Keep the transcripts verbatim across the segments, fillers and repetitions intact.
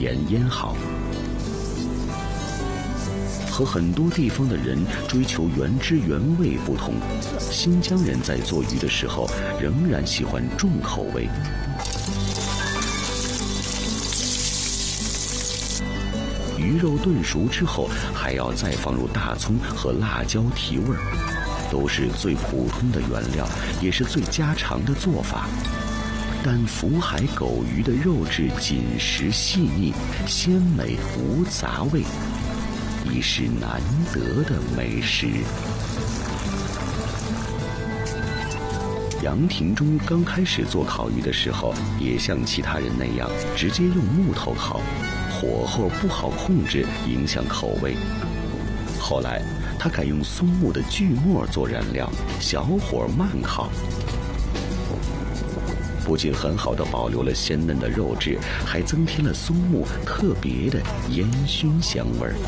腌腌好。和很多地方的人追求原汁原味不同，新疆人在做鱼的时候仍然喜欢重口味。鱼肉炖熟之后，还要再放入大葱和辣椒提味儿，都是最普通的原料，也是最家常的做法。但福海狗鱼的肉质紧实细腻，鲜美无杂味，已是难得的美食。杨廷忠刚开始做烤鱼的时候，也像其他人那样，直接用木头烤，火候不好控制，影响口味。后来，他改用松木的锯末做燃料，小火慢烤，不仅很好地保留了鲜嫩的肉质，还增添了松木特别的烟熏香味儿。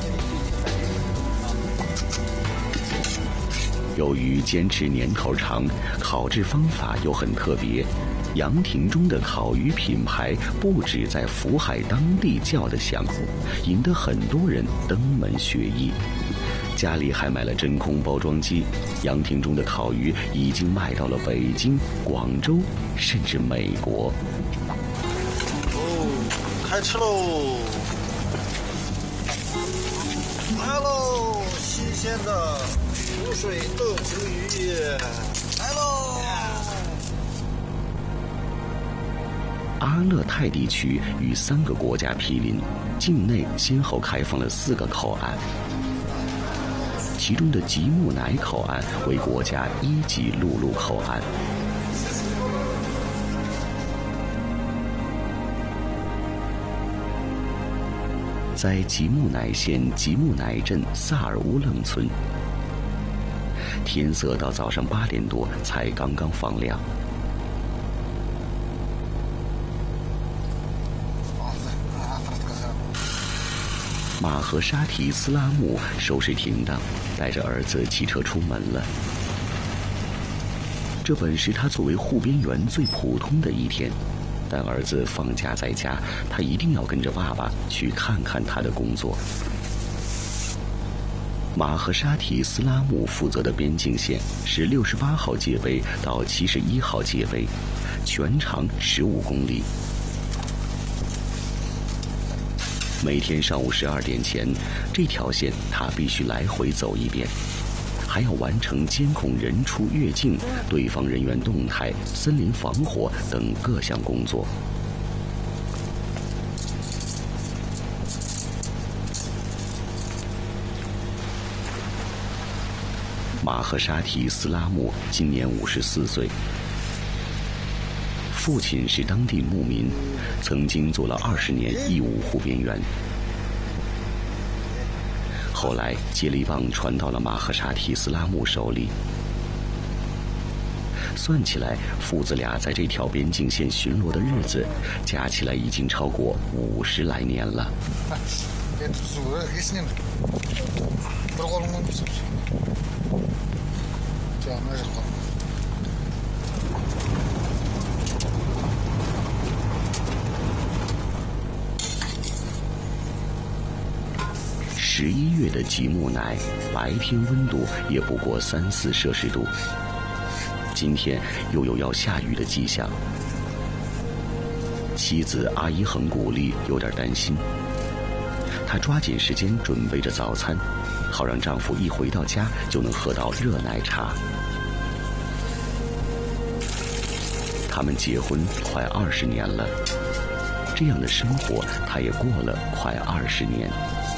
由于坚持年头长，烤制方法又很特别，杨廷忠的烤鱼品牌不止在福海当地叫得响，引得很多人登门学艺。家里还买了真空包装机，杨廷忠的烤鱼已经卖到了北京、广州，甚至美国。 哦，开吃喽！来喽，新鲜的浮水豆腐鱼，来喽！ 阿勒泰地区与三个国家毗邻，境内先后开放了四个口岸。其中的吉木乃口岸为国家一级陆路口岸。在吉木乃县吉木乃镇萨尔乌楞村，天色到早上八点多才刚刚放亮。马和沙提斯拉木收拾停当，带着儿子骑车出门了。这本是他作为护边员最普通的一天，但儿子放假在家，他一定要跟着爸爸去看看他的工作。马和沙提斯拉木负责的边境线是六十八号界碑到七十一号界碑，全长十五公里。每天上午十二点前，这条线他必须来回走一遍，还要完成监控人出越境、对方人员动态、森林防火等各项工作。马和沙提斯拉木今年五十四岁，父亲是当地牧民，曾经做了二十年义务护边员，后来接力棒传到了马和沙提斯拉木手里。算起来，父子俩在这条边境线巡逻的日子，加起来已经超过五十来年了。十一月的吉木乃，白天温度也不过三四摄氏度。今天又有要下雨的迹象，妻子阿依恒古丽有点担心，她抓紧时间准备着早餐，好让丈夫一回到家就能喝到热奶茶。他们结婚快二十年了，这样的生活她也过了快二十年。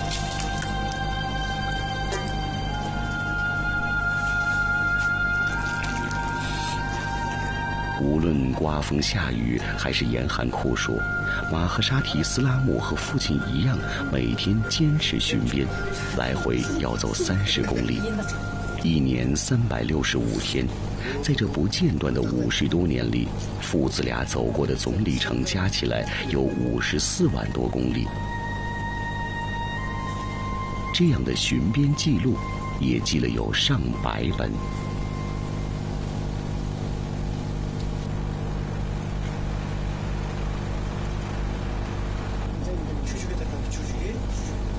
无论刮风下雨还是严寒酷暑，马和沙提斯拉木和父亲一样，每天坚持巡边，来回要走三十公里，一年三百六十五天。在这不间断的五十多年里，父子俩走过的总里程加起来有五十四万多公里。这样的巡边记录也记了有上百本。